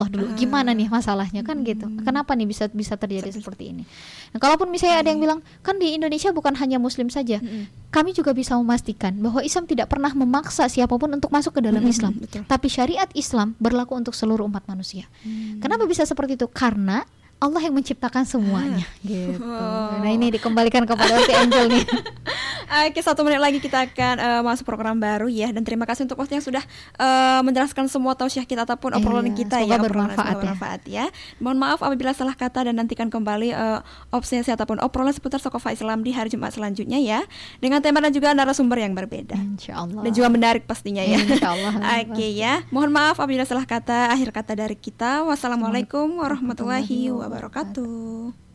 Rasulullah dulu, gimana nih masalahnya kan gitu. Kenapa nih bisa terjadi seperti ini? Nah, kalaupun misalnya ada yang bilang kan di Indonesia bukan hanya Muslim saja, kami juga bisa memastikan bahwa Islam tidak pernah memaksa siapapun untuk masuk ke dalam Islam. Tapi syariat Islam berlaku untuk seluruh umat manusia. Kenapa bisa seperti itu? Karena Allah yang menciptakan semuanya gitu. Nah ini dikembalikan kepada si Angel nih. Oke, 1 menit lagi kita akan masuk program baru ya. Dan terima kasih untuk host yang sudah menjelaskan semua tausiah kita ataupun obrolan kita ya. Bermanfaat ya. Mohon maaf apabila salah kata, dan nantikan kembali obsesi ataupun obrolan seputar Saqafah Islam di hari Jumat selanjutnya ya, dengan tema dan juga narasumber yang berbeda. Insyaallah. Dan juga menarik pastinya ya. Insyaallah. Oke ya. Mohon maaf apabila salah kata. Akhir kata dari kita, wassalamualaikum warahmatullahi wabarakatuh.